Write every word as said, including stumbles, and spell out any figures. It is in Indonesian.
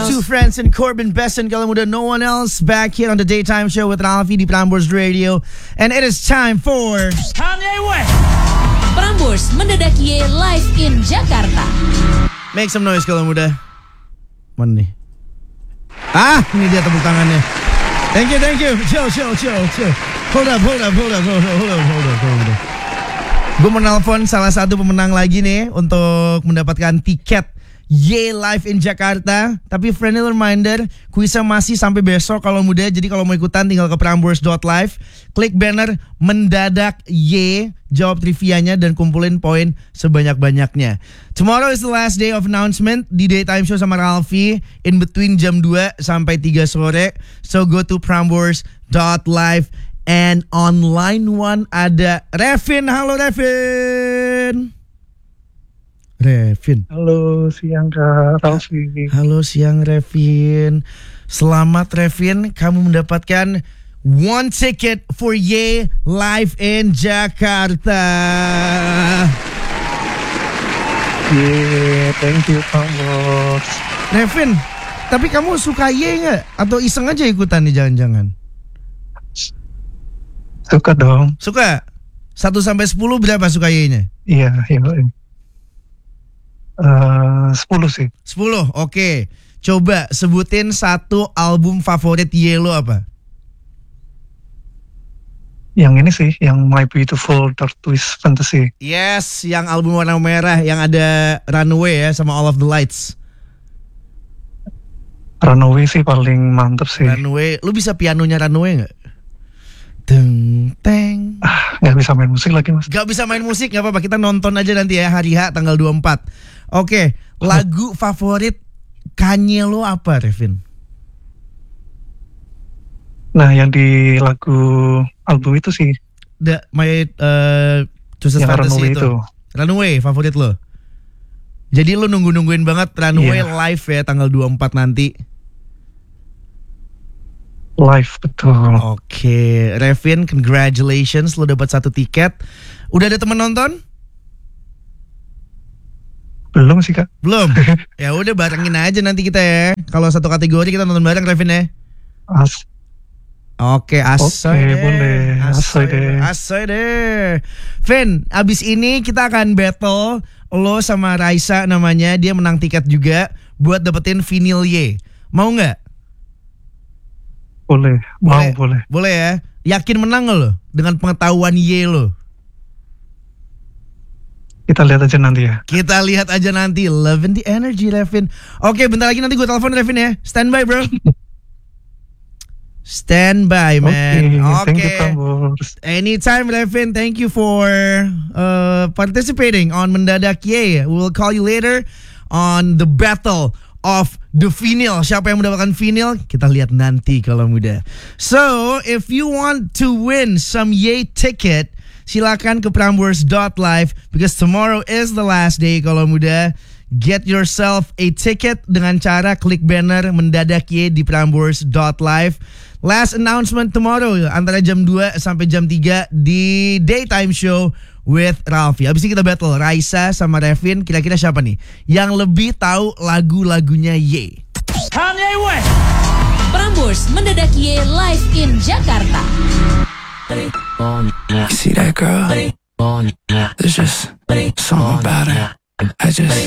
Two Friends and Corbin Besson. Kalau muda, no one else. Back here on the Daytime Show with Ralphie di Prambors Radio. And it is time for Kanye West. Prambors mendedaki live in Jakarta. Make some noise kalau muda. Mana nih? Ah, ini dia tepuk tangannya. Thank you, thank you. Chill, chill, chill, chill. Hold up, hold up, hold up, hold up, hold up, hold up, hold up. Gue menelpon salah satu pemenang lagi nih untuk mendapatkan tiket Ye Live in Jakarta. Tapi friendly reminder, kuisnya masih sampai besok kalau muda. Jadi kalau mau ikutan tinggal ke prambors dot live, klik banner mendadak Ye, jawab trivianya dan kumpulin poin sebanyak-banyaknya. Tomorrow is the last day of announcement di Daytime Show sama Ralphie in between jam dua sampai tiga sore. So go to prambors dot live. And on line one ada Revin. Halo Revin. Revin. Halo siang Kak Ralphie. Halo siang Revin. Selamat Revin, kamu mendapatkan one ticket for Ye Live in Jakarta. Yeah, thank you Pak Bos. Revin, tapi kamu suka Ye nggak? Atau iseng aja ikutan nih jangan-jangan? Suka dong. Suka? satu sampai sepuluh berapa suka Ye-nya? Iya, iya. Uh, sepuluh sih. sepuluh, oke. Okay. Coba sebutin satu album favorit Ye lo apa? Yang ini sih, yang My Beautiful Dark Twist Fantasy. Yes, yang album warna merah yang ada Runaway ya sama All of the Lights. Runaway sih paling mantep sih. Runaway, lu bisa pianonya Runaway nggak? Teng teng. Ah, nggak bisa main musik lagi mas. Gak bisa main musik, nggak apa-apa. Kita nonton aja nanti ya hari H tanggal dua puluh empat. Oke, lagu favorit Kanye lo apa, Revin? Nah, yang di lagu album itu sih. The My uh, Twisted Fantasy itu. itu. Runaway favorit lo. Jadi lo nunggu-nungguin banget Runaway yeah. live ya tanggal dua puluh empat nanti. Live, betul. Oke, Revin, congratulations, lo dapat satu tiket. Udah ada teman nonton? Belum sih kak. Belum. Ya udah barengin aja nanti kita ya. Kalau satu kategori kita nonton bareng, Revin ya. As. Oke, asoy Oke, deh. boleh. Asoy deh. Asoy deh. Vin, abis ini kita akan battle lo sama Raisa namanya. Dia menang tiket juga buat dapetin vinyl Ye. Mau nggak? Boleh, mau boleh. Boleh, boleh ya. Yakin menang lo dengan pengetahuan Ye lo? Kita lihat aja nanti ya. Kita lihat aja nanti. Love and the energy, Revin. Oke, bentar lagi nanti gue telepon Revin ya. Stand by, bro. Stand by, man. Oke. Okay, okay. Anytime, Revin. Thank you for uh, participating on Mendadak Ye. We will call you later on the battle of the vinyl. Siapa yang mendapatkan vinyl? Kita lihat nanti kalau muda. So, if you want to win some Ye ticket, silakan ke prambors dot live because tomorrow is the last day kalau muda. Get yourself a ticket dengan cara klik banner mendadak Ye di prambors dot live. Last announcement tomorrow antara jam dua sampai jam tiga di Daytime Show with Ralphie. Habis ini kita battle Raisa sama Revin. Kira-kira siapa nih yang lebih tahu lagu-lagunya Ye? Kanye West. Prambors mendadak Ye live in Jakarta. You see that girl? There's just something about her. I just